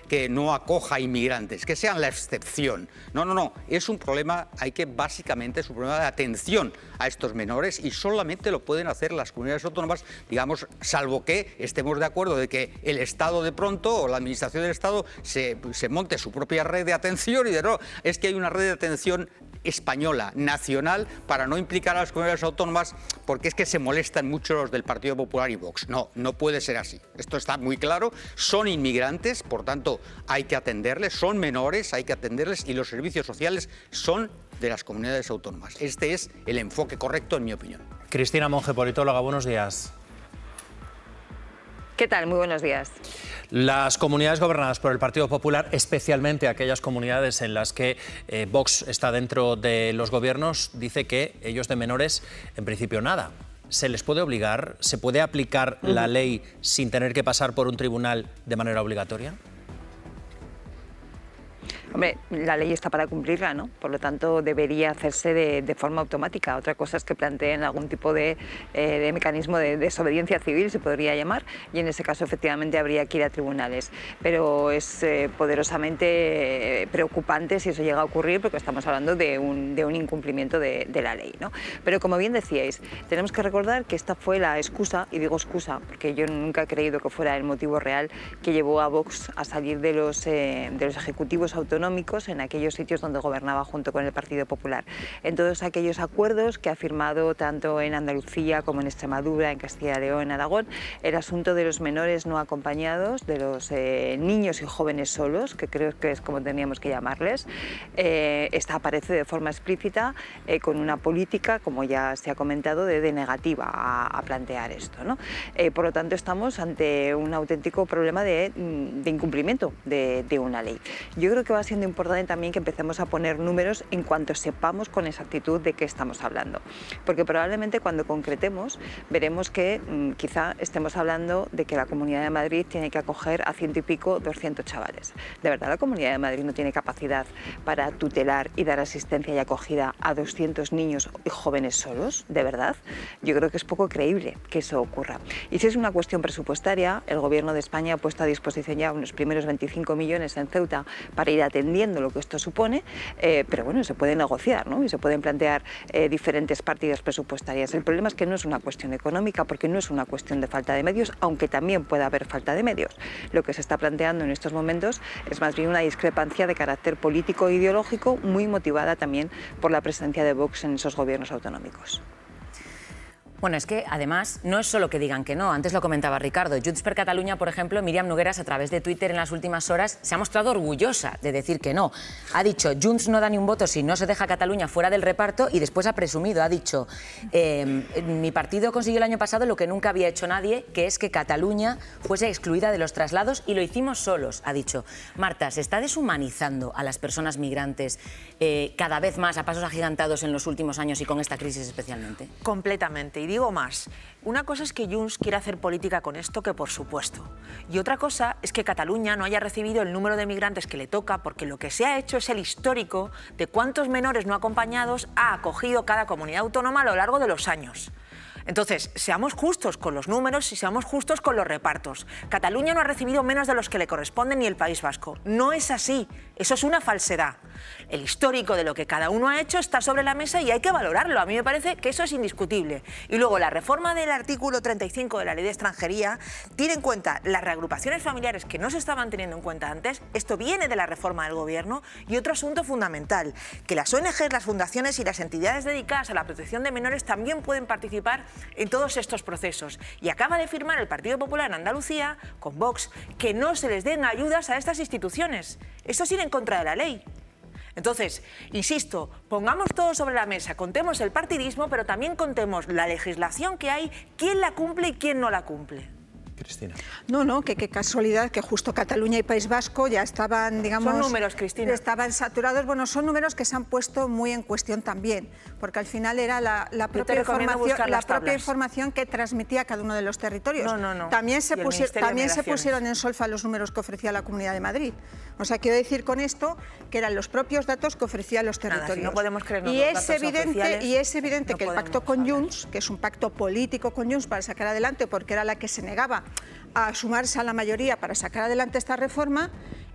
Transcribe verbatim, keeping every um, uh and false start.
que no acoja inmigrantes, que sean la excepción. No, no, no, es un problema, hay que básicamente es un problema de atención a estos menores y solamente lo pueden hacer las comunidades autónomas, digamos, salvo que estemos de acuerdo de que el Estado de pronto o la Administración del Estado se, se monte su propia red de atención y de no, es que hay una red de atención española, nacional, para no implicar a las comunidades autónomas, porque es que se molestan mucho los del Partido Popular y Vox. No, no puede ser así. Esto está muy claro. Son inmigrantes, por tanto, hay que atenderles. Son menores, hay que atenderles. Y los servicios sociales son de las comunidades autónomas. Este es el enfoque correcto, en mi opinión. Cristina Monge, politóloga, buenos días. ¿Qué tal? Muy buenos días. Las comunidades gobernadas por el Partido Popular, especialmente aquellas comunidades en las que eh, Vox está dentro de los gobiernos, dice que ellos de menores, en principio nada. ¿Se les puede obligar? ¿Se puede aplicar uh-huh. la ley sin tener que pasar por un tribunal de manera obligatoria? Hombre, la ley está para cumplirla, ¿no? Por lo tanto, debería hacerse de, de forma automática. Otra cosa es que planteen algún tipo de, eh, de mecanismo de desobediencia civil, se podría llamar, y en ese caso, efectivamente, habría que ir a tribunales. Pero es eh, poderosamente eh, preocupante si eso llega a ocurrir, porque estamos hablando de un, de un incumplimiento de, de la ley, ¿no? Pero, como bien decíais, tenemos que recordar que esta fue la excusa, y digo excusa, porque yo nunca he creído que fuera el motivo real que llevó a Vox a salir de los, eh, de los ejecutivos autonómicos en aquellos sitios donde gobernaba junto con el Partido Popular, en todos aquellos acuerdos que ha firmado tanto en Andalucía como en Extremadura, en Castilla y León, en Aragón, el asunto de los menores no acompañados, de los eh, niños y jóvenes solos, que creo que es como teníamos que llamarles, eh, esta aparece de forma explícita eh, con una política, como ya se ha comentado, de, de negativa a, a plantear esto, ¿no? Eh, por lo tanto, estamos ante un auténtico problema de, de incumplimiento de, de una ley. Yo creo que va a ser importante también que empecemos a poner números en cuanto sepamos con exactitud de qué estamos hablando, porque probablemente cuando concretemos veremos que mmm, quizá estemos hablando de que la Comunidad de Madrid tiene que acoger a ciento y pico, doscientos chavales. ¿De verdad la Comunidad de Madrid no tiene capacidad para tutelar y dar asistencia y acogida a doscientos niños y jóvenes solos? ¿De verdad? Yo creo que es poco creíble que eso ocurra. Y si es una cuestión presupuestaria, el Gobierno de España ha puesto a disposición ya unos primeros veinticinco millones en Ceuta para ir atendiendo lo que esto supone, eh, pero bueno, se puede negociar, ¿no? Y se pueden plantear eh, diferentes partidas presupuestarias. El problema es que no es una cuestión económica, porque no es una cuestión de falta de medios, aunque también puede haber falta de medios. Lo que se está planteando en estos momentos es más bien una discrepancia de carácter político e ideológico, muy motivada también por la presencia de Vox en esos gobiernos autonómicos. Bueno, es que además no es solo que digan que no, antes lo comentaba Ricardo. Junts per Catalunya, por ejemplo, Míriam Nogueras, a través de Twitter en las últimas horas, se ha mostrado orgullosa de decir que no. Ha dicho, Junts no da ni un voto si no se deja a Cataluña fuera del reparto, y después ha presumido, ha dicho, eh, mi partido consiguió el año pasado lo que nunca había hecho nadie, que es que Cataluña fuese excluida de los traslados, y lo hicimos solos, ha dicho. Marta, ¿se está deshumanizando a las personas migrantes eh, cada vez más a pasos agigantados en los últimos años y con esta crisis especialmente? Completamente. Y digo más, una cosa es que Junts quiera hacer política con esto, que por supuesto. Y otra cosa es que Cataluña no haya recibido el número de migrantes que le toca, porque lo que se ha hecho es el histórico de cuántos menores no acompañados ha acogido cada comunidad autónoma a lo largo de los años. Entonces, seamos justos con los números y seamos justos con los repartos. Cataluña no ha recibido menos de los que le corresponden ni el País Vasco. No es así. Eso es una falsedad. El histórico de lo que cada uno ha hecho está sobre la mesa y hay que valorarlo. A mí me parece que eso es indiscutible. Y luego, la reforma del artículo treinta y cinco de la Ley de Extranjería tiene en cuenta las reagrupaciones familiares que no se estaban teniendo en cuenta antes. Esto viene de la reforma del Gobierno. Y otro asunto fundamental, que las O N Ges, las fundaciones y las entidades dedicadas a la protección de menores también pueden participar en todos estos procesos. Y acaba de firmar el Partido Popular en Andalucía, con Vox, que no se les den ayudas a estas instituciones. Esto es ir en contra de la ley. Entonces, insisto, pongamos todo sobre la mesa, contemos el partidismo, pero también contemos la legislación que hay, quién la cumple y quién no la cumple. Cristina. No, no, que qué casualidad que justo Cataluña y País Vasco ya estaban, digamos... Son números, Cristina. Estaban saturados. Bueno, son números que se han puesto muy en cuestión también, porque al final era la, la, propia, información, la propia información que transmitía cada uno de los territorios. No, no, no. También, se, pusi también se pusieron en solfa los números que ofrecía la Comunidad de Madrid. O sea, quiero decir con esto que eran los propios datos que ofrecían los territorios. Nada, si no podemos creernos y, los es datos evidente, y es evidente no que el pacto con hablar. Junts, que es un pacto político con Junts para sacar adelante, porque era la que se negaba a sumarse a la mayoría para sacar adelante esta reforma,